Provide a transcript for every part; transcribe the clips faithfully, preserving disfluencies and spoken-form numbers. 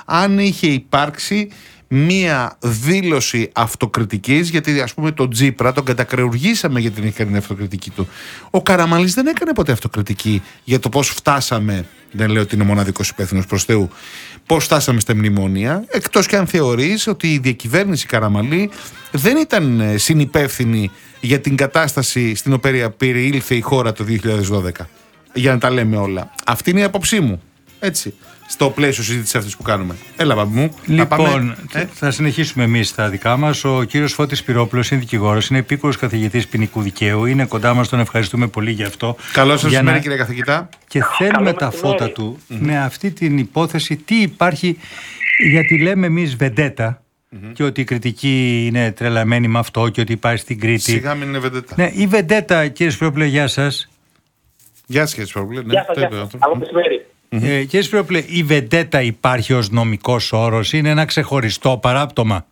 αν είχε υπάρξει μία δήλωση αυτοκριτικής, γιατί ας πούμε τον Τσίπρα τον κατακρεουργήσαμε γιατί δεν είχε κάνει αυτοκριτική του. Ο Καραμανλής δεν έκανε ποτέ αυτοκριτική για το πώς φτάσαμε, δεν λέω ότι είναι μοναδικός υπεύθυνος προς Θεού, πώς φτάσαμε στα μνημόνια, εκτός και αν θεωρείς ότι η διακυβέρνηση Καραμανλή δεν ήταν συνυπεύθυνη για την κατάσταση στην οποία περιήλθε η χώρα το δύο χιλιάδες δώδεκα. Για να τα λέμε όλα. Αυτή είναι η άποψή μου. Έτσι. Στο πλαίσιο συζήτηση αυτή που κάνουμε. Έλα, μπαμπή μου. Λοιπόν, ε? θα συνεχίσουμε εμείς τα δικά μας. Ο κύριος Φώτης Σπυρόπουλος είναι δικηγόρος, είναι επίκουρος καθηγητής ποινικού δικαίου. Είναι κοντά μας, τον ευχαριστούμε πολύ γι' αυτό. Καλώς σας ήρθατε, να... κύριε καθηγητά. Και θέλουμε τα φώτα του mm-hmm. με αυτή την υπόθεση, τι υπάρχει, γιατί λέμε εμείς βεντέτα. Mm-hmm. Και ότι η κριτική είναι τρελαμένη με αυτό και ότι υπάρχει στην Κρήτη. Σιγά μην είναι βεντέτα. Ναι, η βεντέτα, κύριε Σπυρόπουλε, γεια σας. Γεια σας, κύριε Σπυρόπουλε. Ναι, γεια σας, γεια σας. Καλό μεσημέρι. Mm-hmm. Ε, κύριε Σπυρόπουλε, η βεντέτα υπάρχει ως νομικός όρος, είναι ένα ξεχωριστό παράπτωμα?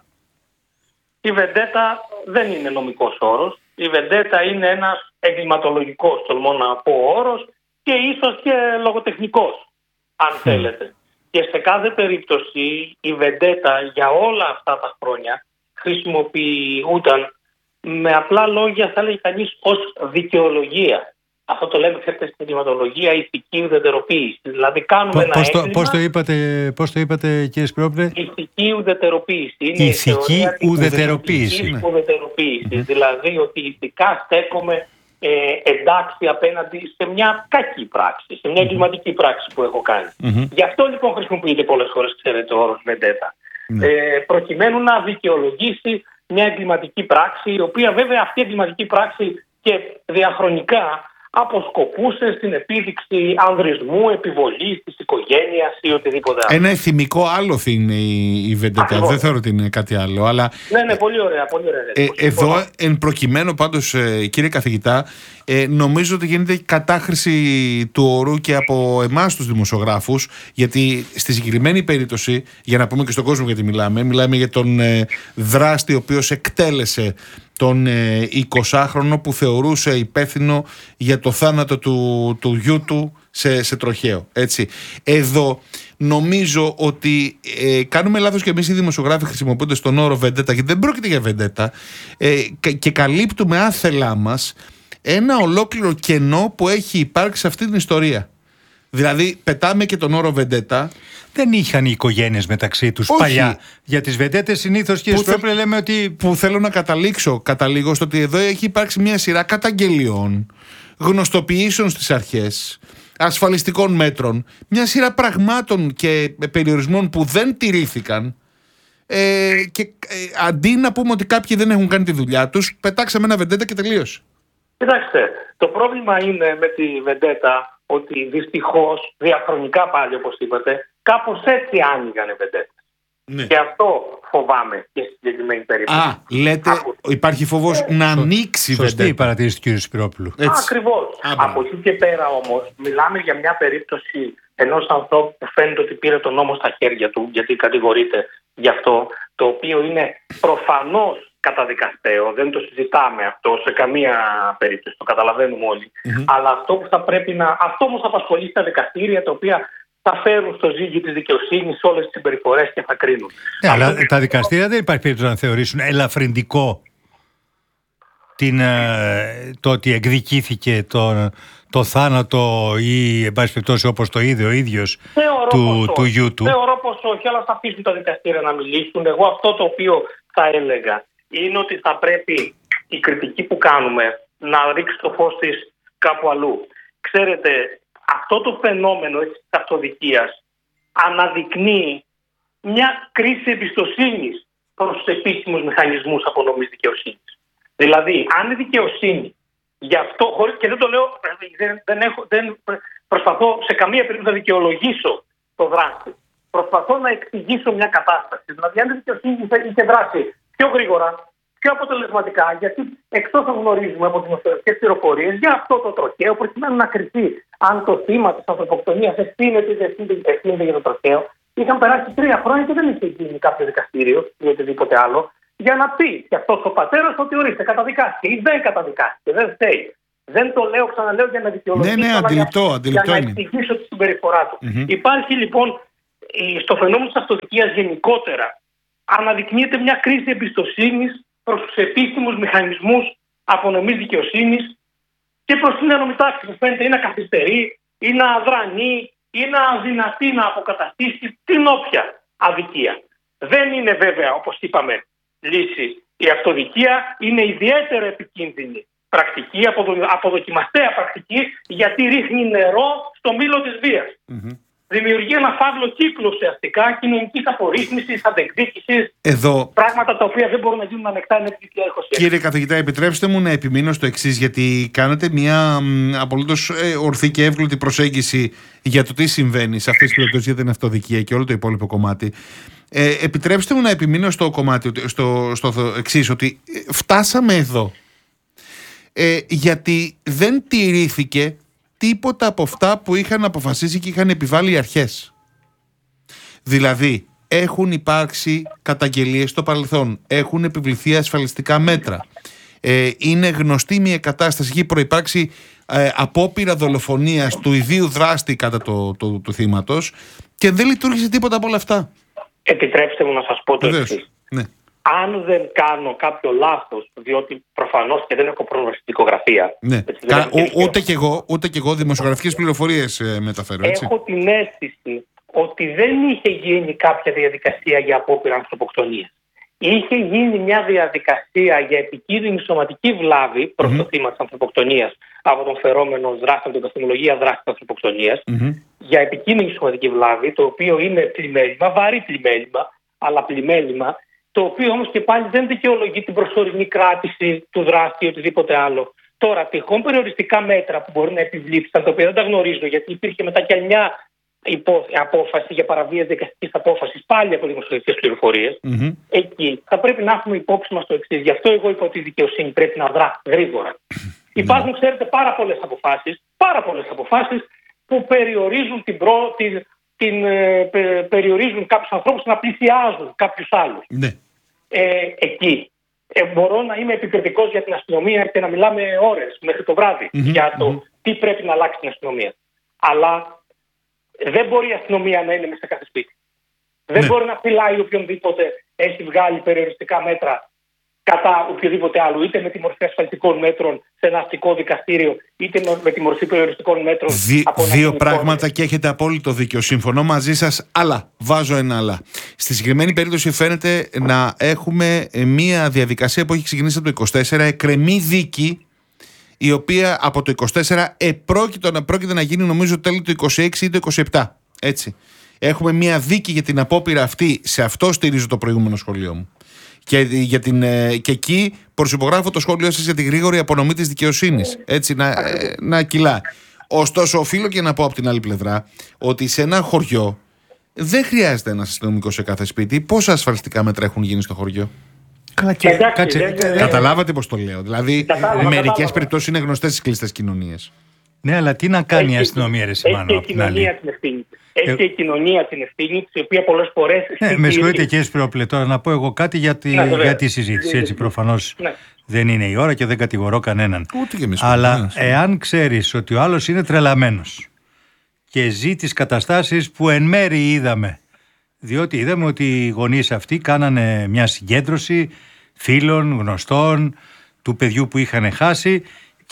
Η βεντέτα δεν είναι νομικός όρος. Η βεντέτα είναι ένας εγκληματολογικός, τολμώ να πω, όρος και ίσως και λογοτεχνικός, αν mm. θέλετε. Και σε κάθε περίπτωση η βεντέτα για όλα αυτά τα χρόνια χρησιμοποιούνταν με απλά λόγια, θα λέγει κανείς, ως δικαιολογία. Αυτό το λέμε, ξέρετε, στην εγκληματολογία ηθική ουδετεροποίηση. Δηλαδή κάνουμε ένα πώς, έγκλημα... το, πώς, το είπατε, πώς το είπατε, κύριε Σπυρόπουλε? Ηθική ουδετεροποίηση. Είναι ηθική η ουδετεροποίηση. Ηθική ουδετεροποίηση. Mm-hmm. Δηλαδή ότι ηθικά στέκομαι ε, εντάξει απέναντι σε μια κακή πράξη, σε μια εγκληματική mm-hmm. πράξη που έχω κάνει. Mm-hmm. Γι' αυτό λοιπόν χρησιμοποιείται πολλές φορές, ξέρετε, ο όρος βεντέτα. Mm-hmm. Ε, προκειμένου να δικαιολογήσει μια εγκληματική πράξη, η οποία βέβαια αυτή η εγκληματική πράξη και διαχρονικά αποσκοπούσε στην επίδειξη ανδρισμού, επιβολής της οικογένειας ή οτιδήποτε άλλο. Ένα εθιμικό άλοθη είναι η, η βεντέτα. Ακριβώς. Δεν θεωρώ ότι είναι κάτι άλλο. Αλλά... Ναι, ναι, πολύ ωραία. Πολύ ωραία. Ε, εδώ, εν προκειμένου πάντως, ε, κύριε καθηγητά, ε, νομίζω ότι γίνεται κατάχρηση του όρου και από εμάς τους δημοσιογράφους, γιατί στη συγκεκριμένη περίπτωση, για να πούμε και στον κόσμο γιατί μιλάμε, μιλάμε για τον ε, δράστη ο οποίος εκτέλεσε τον ε, εικοσάχρονο που θεωρούσε υπεύθυνο για το θάνατο του, του γιού του σε, σε τροχαίο. Έτσι. Εδώ νομίζω ότι ε, κάνουμε λάθος και εμείς οι δημοσιογράφοι χρησιμοποιώντας τον όρο βεντέτα, γιατί δεν πρόκειται για βεντέτα, ε, και, και καλύπτουμε άθελά μας ένα ολόκληρο κενό που έχει υπάρξει σε αυτή την ιστορία. Δηλαδή πετάμε και τον όρο βεντέτα. Δεν είχαν οι οικογένειες μεταξύ τους Όχι. παλιά. Για τις βεντέτες συνήθως, κύριε Σπυρόπουλε, θε... λέμε ότι... Που θέλω να καταλήξω, καταλήγω στο ότι εδώ έχει υπάρξει μια σειρά καταγγελιών, γνωστοποιήσεων στις αρχές, ασφαλιστικών μέτρων, μια σειρά πραγμάτων και περιορισμών που δεν τηρήθηκαν, ε, και ε, αντί να πούμε ότι κάποιοι δεν έχουν κάνει τη δουλειά τους, πετάξαμε ένα βεντέτα και τελείωσε. Κοιτάξτε, το πρόβλημα είναι με τη βεντέτα ότι δυστυχώς διαχρονικά πάλι, όπως είπατε, κάπως έτσι άνοιγαν οι βεντέτες. Ναι. Και αυτό φοβάμαι και στη συγκεκριμένη περίπτωση. Α, λέτε από... υπάρχει φόβος ε, να ανοίξει η βεντέτα. Σωστή η παρατήρηση του κ. Σπυρόπουλου. Ακριβώς. Α, από εκεί και πέρα όμως μιλάμε για μια περίπτωση ενός ανθρώπου που φαίνεται ότι πήρε τον νόμο στα χέρια του, γιατί κατηγορείται γι' αυτό, το οποίο είναι προφανώς καταδικαστέο, δεν το συζητάμε αυτό σε καμία περίπτωση, το καταλαβαίνουμε όλοι. Mm-hmm. Αλλά αυτό που θα πρέπει να... Αυτό όμως θα απασχολεί στα δικαστήρια, τα οποία θα φέρουν στο ζύγι της δικαιοσύνης όλες τις συμπεριφορές και θα κρίνουν. Ναι, αλλά αυτό... τα δικαστήρια δεν υπάρχει περίπτωση να θεωρήσουν ελαφρυντικό την, το ότι εκδικήθηκε το, το θάνατο ή, εν πάση περιπτώσει, όπως το είδε ο ίδιος του, του γιού του. Θεωρώ πως όχι, αλλά θα αφήσουν τα δικαστήρια να μιλήσουν. Εγώ αυτό το οποίο θα έλεγα είναι ότι θα πρέπει η κριτική που κάνουμε να ρίξει το φως της κάπου αλλού. Ξέρετε, αυτό το φαινόμενο της αυτοδικίας αναδεικνύει μια κρίση εμπιστοσύνης προς τους επίσημους μηχανισμούς απονομής δικαιοσύνης. Δηλαδή, αν η δικαιοσύνη γι' αυτό, και δεν το λέω, δεν, δεν, έχω, δεν προσπαθώ σε καμία περίπτωση να δικαιολογήσω το δράστη. Προσπαθώ να εξηγήσω μια κατάσταση. Δηλαδή, αν η δικαιοσύνη είχε δράσει πιο γρήγορα, πιο αποτελεσματικά, γιατί εκτός αν γνωρίζουμε από δημοσιογραφικές πληροφορίες για αυτό το τροχαίο, προκειμένου να κριθεί αν το θύμα της ανθρωποκτονίας ευθύνεται ή δεν ευθύνεται για το τροχαίο, είχαν περάσει τρία χρόνια και δεν είχε γίνει κάποιο δικαστήριο ή οτιδήποτε άλλο, για να πει και αυτός ο πατέρας ότι ορίστε, καταδικάστηκε ή δεν καταδικάστηκε, δεν φταίει. Δεν το λέω, ξαναλέω, για να δικαιολογήσω, ναι, ναι, αντιληπτό, για, αντιληπτό για να είναι. εξηγήσω τη συμπεριφορά του. Mm-hmm. Υπάρχει λοιπόν στο φαινόμενο της αυτοδικίας γενικότερα αναδεικνύεται μια κρίση εμπιστοσύνης προς τους επίσημους μηχανισμούς απονομής δικαιοσύνης και προς την ένωμη τάξη που φαίνεται ή να καθυστερεί ή να αδρανεί ή να αδυνατεί να αποκαταστήσει την όποια αδικία. Δεν είναι βέβαια, όπως είπαμε, λύση η αυτοδικία, είναι ιδιαίτερα επικίνδυνη πρακτική, αποδοκιμαστέα πρακτική, γιατί ρίχνει νερό στο μήλο της βίας. Mm-hmm. Δημιουργεί ένα φαύλο κύκλο ουσιαστικά κοινωνικής απορρίθμισης, αντεκδίκησης. Εδώ... Πράγματα τα οποία δεν μπορούν να γίνουν ανεκτά με το δύο χιλιάδες είκοσι έξι. Κύριε καθηγητά, επιτρέψτε μου να επιμείνω στο εξής, γιατί κάνετε μια απολύτως ορθή και εύγλωτη προσέγγιση για το τι συμβαίνει σε αυτές τις περιπτώσεις για την αυτοδικία και όλο το υπόλοιπο κομμάτι. Ε, επιτρέψτε μου να επιμείνω στο κομμάτι, στο, στο, στο εξής, ότι φτάσαμε εδώ ε, γιατί δεν τηρήθηκε τίποτα από αυτά που είχαν αποφασίσει και είχαν επιβάλει οι αρχές. Δηλαδή, έχουν υπάρξει καταγγελίες στο παρελθόν, έχουν επιβληθεί ασφαλιστικά μέτρα. Ε, είναι γνωστή μια κατάσταση, έχει προϋπάρξει ε, απόπειρα δολοφονίας του ιδίου δράστη κατά το, το, του θύματος και δεν λειτουργήσε τίποτα από όλα αυτά. Επιτρέψτε μου να σας πω το εξής. Ναι. Αν δεν κάνω κάποιο λάθος, διότι προφανώς και δεν έχω πρόγνωση στην δικογραφία. Ναι. Έτσι, Κα, ο, ούτε, και εγώ, ούτε και εγώ δημοσιογραφικές πληροφορίες ε, μεταφέρω. Έτσι. Έχω την αίσθηση ότι δεν είχε γίνει κάποια διαδικασία για απόπειρα ανθρωποκτονίας. Είχε γίνει μια διαδικασία για επικίνδυνη σωματική βλάβη προς mm-hmm. το θύμα της ανθρωποκτονίας από τον φερόμενο δράστη, από την καθημολογία δράστη της ανθρωποκτονίας, mm-hmm. για επικίνδυνη σωματική βλάβη, το οποίο είναι πλημέλημα, βαρύ πλημέλημα, αλλά πλημέλημα, το οποίο όμως και πάλι δεν δικαιολογεί την προσωρινή κράτηση του δράστη ή οτιδήποτε άλλο. Τώρα, τυχόν περιοριστικά μέτρα που μπορεί να επιβλήψαν, τα οποία δεν τα γνωρίζω, γιατί υπήρχε μετά και μια απόφαση για παραβίαση δικαστικής απόφασης, πάλι από δημοσιογραφικές πληροφορίες. Mm-hmm. Εκεί θα πρέπει να έχουμε υπόψη μας το εξής. Γι' αυτό εγώ είπα ότι η δικαιοσύνη πρέπει να δρά γρήγορα. Mm-hmm. Υπάρχουν, ξέρετε, πάρα πολλές αποφάσεις, πάρα πολλές αποφάσεις που περιορίζουν την προ, την, την, ε, πε, περιορίζουν κάποιους ανθρώπους να πλησιάζουν κάποιους άλλους. Ναι. Ε, εκεί ε, μπορώ να είμαι επικριτικός για την αστυνομία και να μιλάμε ώρες μέχρι το βράδυ mm-hmm. για το mm-hmm. τι πρέπει να αλλάξει την αστυνομία. Αλλά δεν μπορεί η αστυνομία να είναι μέσα σε κάθε σπίτι. Δεν ναι. μπορεί να φυλάει οποιονδήποτε έχει βγάλει περιοριστικά μέτρα κατά οποιοδήποτε άλλο, είτε με τη μορφή ασφαλιστικών μέτρων σε ένα αστικό δικαστήριο, είτε με τη μορφή περιοριστικών μέτρων. Δι, από δύο πράγματα και έχετε απόλυτο δίκιο. Συμφωνώ μαζί σας, αλλά βάζω ένα αλλά. Στη συγκεκριμένη περίπτωση φαίνεται να έχουμε μια διαδικασία που έχει ξεκινήσει από το είκοσι τέσσερα, εκκρεμεί δίκη, η οποία από το είκοσι τέσσερα επρόκειτο να πρόκειται να γίνει, νομίζω, τέλη του είκοσι έξι ή το είκοσι επτά. Έτσι. Έχουμε μια δίκη για την απόπειρα αυτή, σε αυτό στηρίζω το προηγούμενο σχόλιο μου. Και, για την, και εκεί προσυπογράφω το σχόλιο σας για τη γρήγορη απονομή της δικαιοσύνης. Έτσι, να, να κυλά. Ωστόσο, οφείλω και να πω από την άλλη πλευρά ότι σε ένα χωριό δεν χρειάζεται ένας αστυνομικός σε κάθε σπίτι. Πόσα ασφαλιστικά μέτρα έχουν γίνει στο χωριό? Καλά, και... Εντάξει, κάτσε, δεν, δεν, καταλάβατε πώς το λέω. Δηλαδή, μερικές περιπτώσεις είναι γνωστές στις κλειστές κοινωνίες. Ναι, αλλά τι να κάνει έχει, η αστυνομία, ρε Σιμάνο, από την άλλη. Έχει ε... και η κοινωνία την ευθύνη, η οποία πολλές φορές. Ναι, με συγχωρείτε κύριε Σπυρόπουλε, τώρα να πω εγώ κάτι για τη, ναι, για τη συζήτηση. Έτσι, προφανώς ναι. δεν είναι η ώρα και δεν κατηγορώ κανέναν. Ούτε και εμείς. Αλλά ναι. εάν ξέρεις ότι ο άλλος είναι τρελαμένος και ζει τις καταστάσεις που εν μέρει είδαμε. Διότι είδαμε ότι οι γονείς αυτοί κάνανε μια συγκέντρωση φίλων, γνωστών, του παιδιού που είχαν χάσει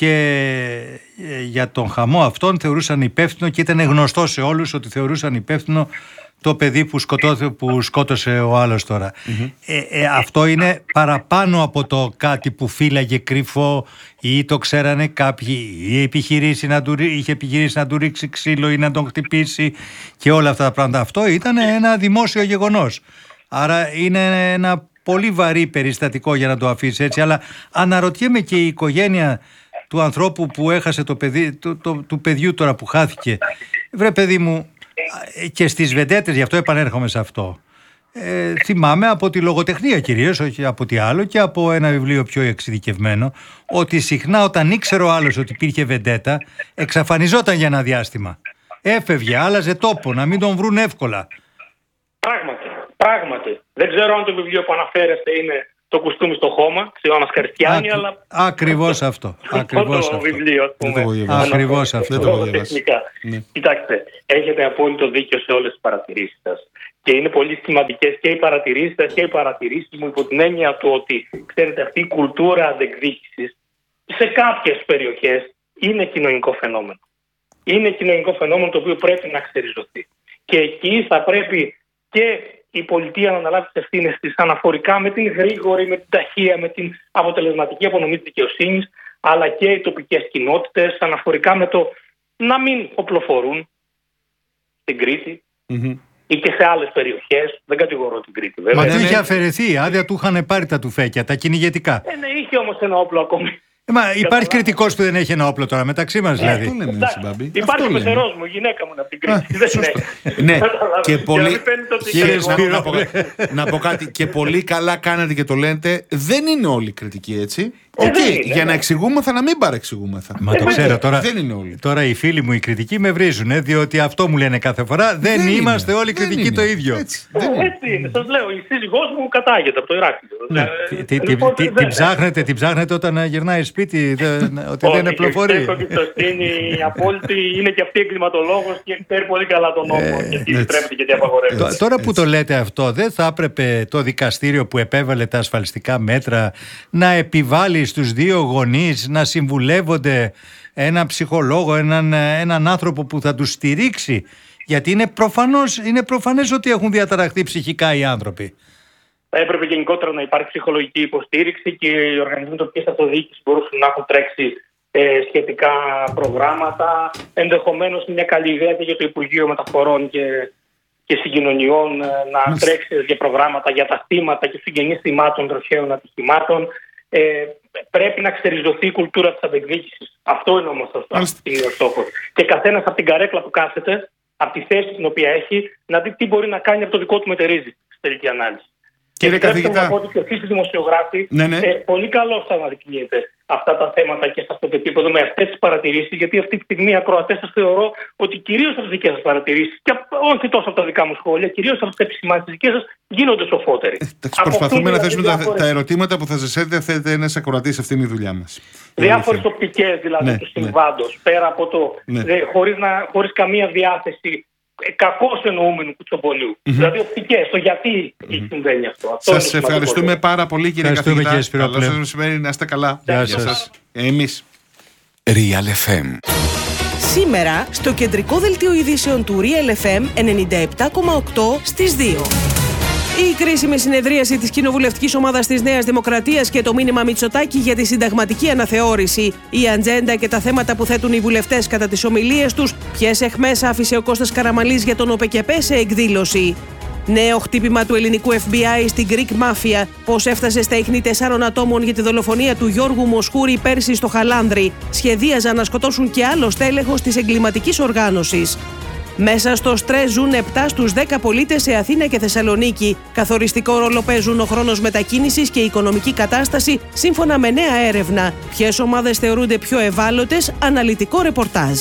και για τον χαμό αυτόν θεωρούσαν υπεύθυνο και ήταν γνωστό σε όλους ότι θεωρούσαν υπεύθυνο το παιδί που, σκοτώ, που σκότωσε ο άλλος τώρα. Mm-hmm. Ε, ε, αυτό είναι παραπάνω από το κάτι που φύλαγε κρυφό ή το ξέρανε κάποιοι ή επιχειρήσει να του, είχε επιχειρήσει να του ρίξει ξύλο ή να τον χτυπήσει και όλα αυτά τα πράγματα. Αυτό ήταν ένα δημόσιο γεγονός. Άρα είναι ένα πολύ βαρύ περιστατικό για να το αφήσει έτσι, αλλά αναρωτιέμαι και η οικογένεια του ανθρώπου που έχασε το παιδί, το, το, του παιδιού τώρα που χάθηκε. Βρε παιδί μου, και στις βεντέτες, γι' αυτό επανέρχομαι σε αυτό. Ε, θυμάμαι από τη λογοτεχνία κυρίως, όχι από τι άλλο, και από ένα βιβλίο πιο εξειδικευμένο, ότι συχνά όταν ήξερε ο άλλος ότι υπήρχε βεντέτα, εξαφανιζόταν για ένα διάστημα. Έφευγε, άλλαζε τόπο, να μην τον βρουν εύκολα. Πράγματι, πράγματι. Δεν ξέρω αν το βιβλίο που αναφέρεστε είναι το κουστούμι στο χώμα, ξέρω μας Χριστιανοί, Άκ, αλλά... Ακριβώς αυτό. Ακριβώς το αυτό. βιβλίο, ας πούμε. Ακριβώς αυτό. Δεν το έχω διαβάσει. Ναι. Κοιτάξτε, έχετε απόλυτο δίκιο σε όλες τις παρατηρήσεις σας. Και είναι πολύ σημαντικές και οι παρατηρήσεις σας και οι παρατηρήσεις μου, υπό την έννοια του ότι, ξέρετε, αυτή η κουλτούρα αντεκδίκησης σε κάποιες περιοχές είναι κοινωνικό φαινόμενο. Είναι κοινωνικό φαινόμενο το οποίο πρέπει να ξεριζωθεί. Και εκεί θα πρέπει και η πολιτεία να αναλάβει τις ευθύνες της αναφορικά με την γρήγορη, με την ταχεία, με την αποτελεσματική απονομή της δικαιοσύνης, αλλά και οι τοπικές κοινότητες αναφορικά με το να μην οπλοφορούν στην Κρήτη mm-hmm. ή και σε άλλες περιοχές. Δεν κατηγορώ την Κρήτη, βέβαια. Μα του είχε αφαιρεθεί, άδεια του είχαν πάρει τα τουφέκια, τα κυνηγετικά. Ε, ναι, είχε όμως ένα όπλο ακόμη. Ε, μα υπάρχει κριτικός που δεν έχει ένα όπλο τώρα μεταξύ μας, δηλαδή. Αυτό λέμε, Συμπάμπη. Υπάρχει ο πεθερός μου, η γυναίκα μου είναι από την Κρήτη. Ναι, και πολύ. Κύριε Σπύρο, να πω κάτι. Και πολύ καλά κάνετε και το λέτε. Δεν είναι όλοι κριτικοί, έτσι. Οκ, για να εξηγούμεθα, να μην παρεξηγούμεθα. Μα το ξέρω τώρα. Δεν είναι όλοι. Τώρα οι φίλοι μου οι κριτικοί με βρίζουν, διότι αυτό μου λένε κάθε φορά. Δεν είμαστε όλοι κριτικοί το ίδιο. Έτσι είναι. Σας λέω, η σύζυγός μου κατάγεται από το Ηράκλειο. Την ψάχνετε όταν γυρνάει σπίτι, ότι δεν είναι πληροφορία. Έχω εμπιστοσύνη απόλυτη, είναι και αυτή εγκληματολόγος και ξέρει πολύ καλά τον νόμο και τι επιτρέπεται και τι απαγορεύεται. Τώρα που το λέτε αυτό, δεν θα έπρεπε το δικαστήριο που επέβαλε τα ασφαλιστικά μέτρα να επιβάλλει στους δύο γονείς να συμβουλεύονται έναν ψυχολόγο, έναν, έναν άνθρωπο που θα τους στηρίξει, γιατί είναι, προφανώς, είναι προφανές ότι έχουν διαταραχθεί ψυχικά οι άνθρωποι. Θα έπρεπε γενικότερα να υπάρχει ψυχολογική υποστήριξη και οι οργανισμοί τοπικής αυτοδιοίκησης μπορούσαν να έχουν τρέξει ε, σχετικά προγράμματα. Ενδεχομένως μια καλή ιδέα και για το Υπουργείο Μεταφορών και, και Συγκοινωνιών να τρέξει για προγράμματα για τα θύματα και συγγενείς θυμάτων τροχαίων ατυχημάτων. Ε, πρέπει να ξεριζωθεί η κουλτούρα της αντεκδίκησης. Αυτό είναι όμως ο στόχος. Και καθένας από την καρέκλα που κάθεται, από τη θέση την οποία έχει, να δει τι μπορεί να κάνει από το δικό του μετερίζει στη τελική ανάλυση. Κύριε και καθηγητά, να πω ότι και εσείς οι δημοσιογράφοι, ναι, ναι. Ε, πολύ καλώς θα αναδεικνύετε αυτά τα θέματα και σε αυτό το επίπεδο με αυτές τις παρατηρήσεις, γιατί αυτή τη στιγμή οι ακροατές σας θεωρώ ότι κυρίως από τις δικές σας παρατηρήσεις, και όχι τόσο από τα δικά μου σχόλια, κυρίως από τις επισημάνσεις τις δικές σας, γίνονται σοφότεροι. Εντάξει, προσπαθούμε να θέσουμε τα, διάφορες... τα ερωτήματα που θα σας έρθει, θέλετε ένας ακροατής, αυτή είναι η δουλειά μας. Διάφορες οπτικές δηλαδή ναι, του συμβάντος, ναι. πέρα από το, ναι. δε, χωρίς, να, χωρίς καμία διάθεση κακώς εννοούμενου κουτσομπολιού. Mm-hmm. Δηλαδή οπτικές, το γιατί mm-hmm. συμβαίνει αυτό. αυτό σας ευχαριστούμε πάρα πολύ, κύριε καθηγητά. Καλό σας μεσημέρι, να είστε καλά. Γεια σας. σας. Εμείς. Real εφ εμ. Σήμερα στο κεντρικό δελτίο ειδήσεων του Real εφ εμ ενενήντα επτά κόμμα οκτώ στις δύο. Η κρίσιμη συνεδρίαση της κοινοβουλευτικής ομάδας της Νέας Δημοκρατίας και το μήνυμα Μητσοτάκη για τη συνταγματική αναθεώρηση. Η ατζέντα και τα θέματα που θέτουν οι βουλευτές κατά τις ομιλίες τους. Ποιες αιχμές άφησε ο Κώστας Καραμανλής για τον ΟΠΕΚΕΠΕ σε εκδήλωση. Νέο χτύπημα του ελληνικού εφ μπι άι στην Greek Mafia. Πώς έφτασε στα ίχνη τεσσάρων ατόμων για τη δολοφονία του Γιώργου Μοσχούρη πέρσι στο Χαλάνδρι. Σχεδίαζαν να σκοτώσουν και άλλο στέλεχος της εγκληματικής οργάνωσης. Μέσα στο στρες ζουν επτά στους δέκα πολίτες σε Αθήνα και Θεσσαλονίκη. Καθοριστικό ρόλο παίζουν ο χρόνος μετακίνησης και η οικονομική κατάσταση, σύμφωνα με νέα έρευνα. Ποιες ομάδες θεωρούνται πιο ευάλωτες, αναλυτικό ρεπορτάζ.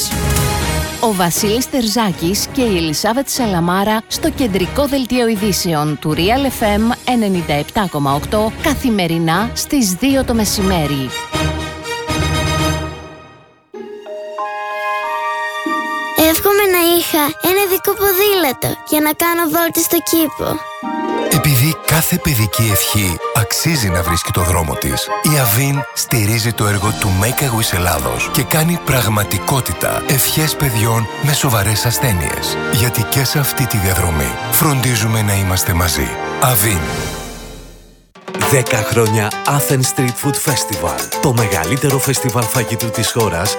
Ο Βασίλης Τερζάκης και η Ελισάβετ Σαλαμάρα στο κεντρικό δελτίο ειδήσεων του Real εφ εμ ενενήντα επτά κόμμα οκτώ καθημερινά στις δύο το μεσημέρι. Εύχομαι να είχα ένα δικό ποδήλατο για να κάνω βόλτες στο κήπο. Επειδή κάθε παιδική ευχή αξίζει να βρίσκει το δρόμο της, η Αβίν στηρίζει το έργο του Make a Wish Ελλάδος και κάνει πραγματικότητα ευχές παιδιών με σοβαρές ασθένειες. Γιατί και σε αυτή τη διαδρομή φροντίζουμε να είμαστε μαζί. Αβίν. δέκα χρόνια Athens Street Food Festival. Το μεγαλύτερο φεστιβάλ φαγητού της χώρας